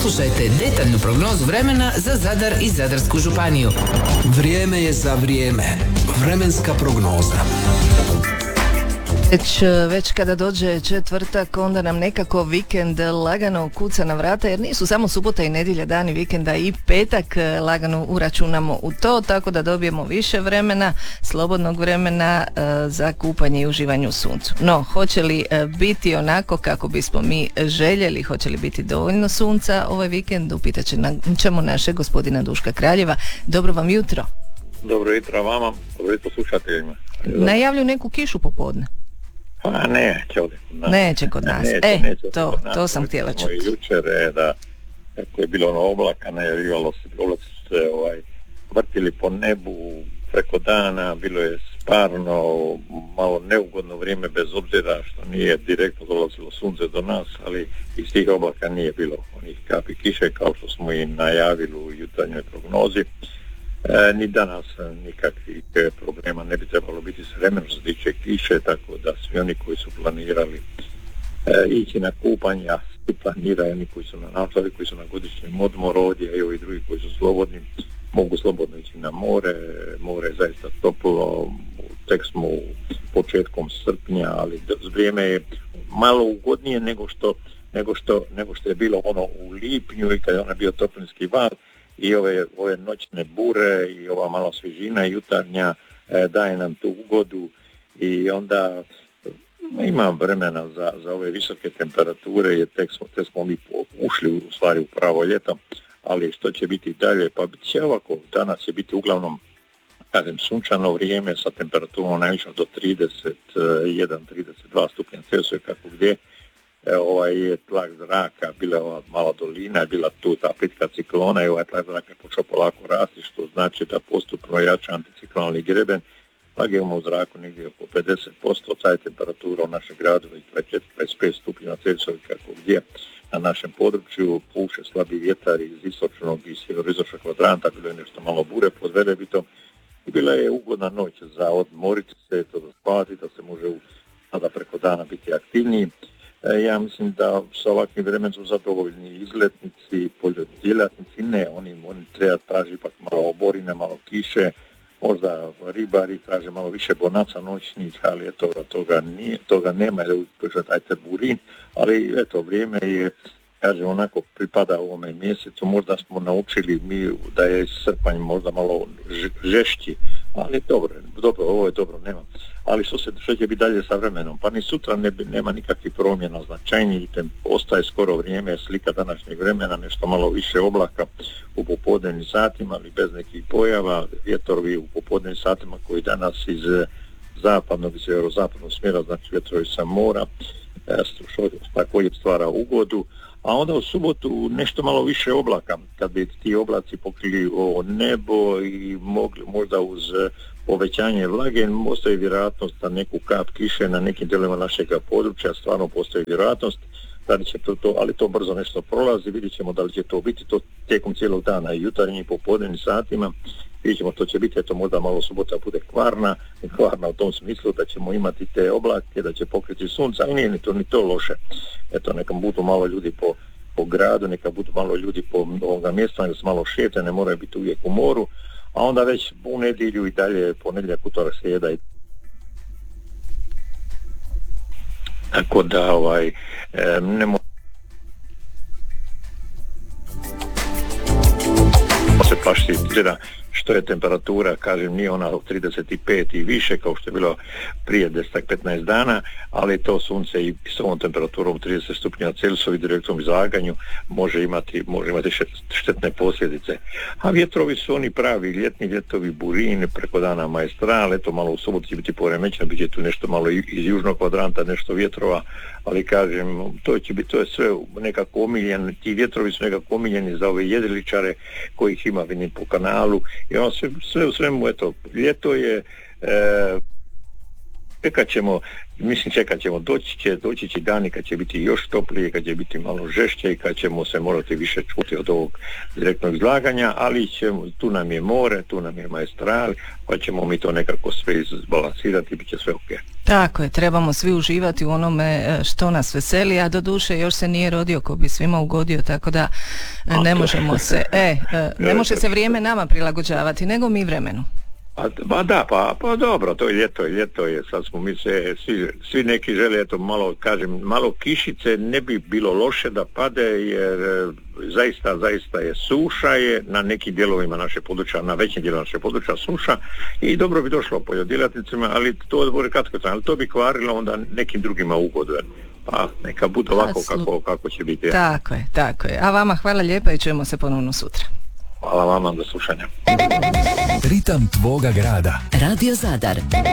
poslušajte detaljnu prognozu vremena za Zadar i Zadarsku županiju. Vrijeme je za vrijeme. Vremenska prognoza. Već kada dođe četvrtak, onda nam nekako vikend lagano kuca na vrata, jer nisu samo subota i nedjelja dani vikenda, i petak lagano uračunamo u to, tako da dobijemo više vremena, slobodnog vremena za kupanje i uživanje u suncu. No, hoće li biti onako kako bismo mi željeli, hoće li biti dovoljno sunca ovaj vikend, upitat ćemo našeg gospodina Duška Kraljeva. Dobro vam jutro. Dobro jutro vama, dobro jutro slušateljima. Najavljuju neku kišu popodne. Pa neće ovdje kod nas. Neće kod nas. Neće to sam htjela čuti. Jučer da kako je bilo ono oblaka, najavljivalo se, oblaci su se vrtili po nebu preko dana, bilo je sparno, malo neugodno vrijeme, bez obzira što nije direktno dolazilo sunce do nas, ali iz tih oblaka nije bilo onih kapi kiše kao što smo i najavili u jutarnjoj prognozi. Ni danas nikakvih problema ne bi trebalo biti s vremenom što se tiče kiše, tako da svi oni koji su planirali ići na kupanje, a svi planiraju, oni koji su na nastavi, koji su na godišnjem odmoru ovdje, i ovi drugi koji su slobodni, mogu slobodno ići na more. More je zaista toplo, tek smo početkom srpnja, ali vrijeme je malo ugodnije nego što je bilo ono u lipnju i kada je ono bio toplinski val. I ove noćne bure i ova malo svježina jutarnja daje nam tu ugodu, i onda ima vremena za ove visoke temperature, jer tek smo mi ušli u stvari u pravo ljeto, ali što će biti dalje, pa bit će ovako, danas će biti uglavnom, kažem, sunčano vrijeme sa temperaturom najviše do 31-32 stupnja Celzija, kako gdje. Je tlak zraka, bila ova mala dolina, je bila tu ta plitka ciklona i ovaj tlak zraka je počeo polako rasti, što znači da postupno jača anticiklonalni greben. Tlak imamo u zraku negdje oko 50%, ta je temperatura u našem gradu 24-25 stupnja Celzija, kako gdje. Na našem području puše slabi vjetar iz istočnog i sjeveroistočnog kvadranta, bilo je nešto malo bure pod Velebitom i bila je ugodna noć za odmoriti se, to da spavati, da se može sada preko dana biti aktivniji. Ja mislim da sa ovakvim vremenom su zadovoljni izletnici, poljoprivredni djelatnici, ne, oni treba traži ipak malo oborine, malo kiše, možda ribari traže malo više bonaca noćnih, ali eto, toga nema, jer je taj teburin, ali eto, vrijeme je, kažem, onako pripada ovome mjesecu, možda smo naučili mi da je srpanj možda malo žešći, ali dobro, ovo je dobro, nema. Ali što će biti dalje sa vremenom? Pa ni sutra nema nikakvih promjena značajnijih, ostaje skoro vrijeme, slika današnjeg vremena, nešto malo više oblaka u popodnevnim satima, ali bez nekih pojava, vjetrovi u popodnevnim satima koji danas iz zapadnog i sjeverozapadnog smjera, znači vjetrovi sa mora, što također stvara ugodu. A onda u subotu nešto malo više oblaka, kad bi ti oblaci pokrili ovo nebo i mogli možda uz povećanje vlage, postoji vjerojatnost da neku kap kiše na nekim dijelovima našeg područja, stvarno postoji vjerojatnost da li će to, ali to brzo nešto prolazi, vidjet ćemo da li će to biti to tijekom cijelog dana i jutarnjim i popodnevnim satima, vidjet ćemo to će biti, eto možda malo subota bude kvarna u tom smislu da ćemo imati te oblake, da će pokriti sunce, ali nije ni to loše, eto neka budu malo ljudi po gradu, neka budu malo ljudi po ovoga mjesta, da se malo šete, ne moraju biti uvijek u moru, a onda već u nedjelju i dalje, ponedjeljak, utorak, srijeda i tako da ne može se plašiti što je temperatura, kažem, nije ona 35 i više kao što je bilo prije 10-15 dana, ali to sunce i s ovom temperaturom 30 stupnja Celzija i direktnom izlaganju može imati štetne posljedice. A vjetrovi su oni pravi, ljetni vjetrovi, burin, preko dana Maestral, eto malo u subotu će biti poremećeno, bit će tu nešto malo iz južnog kvadranta, nešto vjetrova, ali kažem, to je sve nekako omiljeno, ti vjetrovi su nekako omiljeni za ove jedriličare kojih ima, vidim, po kanalu, i on sve u svemu, eto, ljeto je, čekat ćemo, doći će dani kad će biti još toplije, kad će biti malo žešće i kad ćemo se morati više čuti od ovog direktnog izlaganja, ali tu nam je more, tu nam je Maestral, pa ćemo mi to nekako sve izbalansirati i bit će sve ok. Tako je, trebamo svi uživati u onome što nas veseli, a doduše još se nije rodio ko bi svima ugodio, tako da ne možemo se, ne može se vrijeme nama prilagođavati, nego mi vremenu. Pa dobro, to je ljeto je, sad smo mi se, svi neki žele, eto malo kišice, ne bi bilo loše da pade, jer zaista je suša je na nekim dijelovima naše područja, na većim dijelovima naše područja suša i dobro bi došlo poljoprivrednicima, ali to bude kratko, ali to bi kvarilo onda nekim drugima ugodu. Pa neka bude ovako kako će biti. Tako je. A vama hvala lijepa i čujemo se ponovno sutra. Hvala vama, do slušanja. Ritam tvoga grada. Radio Zadar.